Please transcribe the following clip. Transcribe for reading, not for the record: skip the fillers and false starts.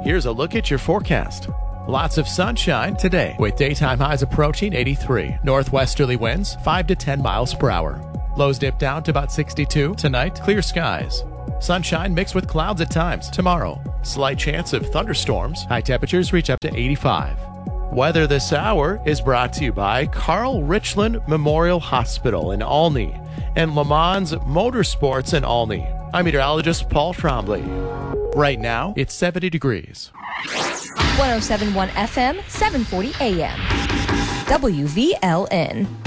Here's a look at your forecast. Lots of sunshine today with daytime highs approaching 83. Northwesterly winds 5 to 10 miles per hour. Lows dip down to about 62. Tonight, clear skies. Sunshine mixed with clouds at times. Tomorrow, slight chance of thunderstorms. High temperatures reach up to 85. Weather this hour is brought to you by Carl Richland Memorial Hospital in Olney and Le Mans Motorsports in Olney. I'm meteorologist Paul Trombley. Right now, it's 70 degrees. 107.1 FM, 740 AM. WVLN.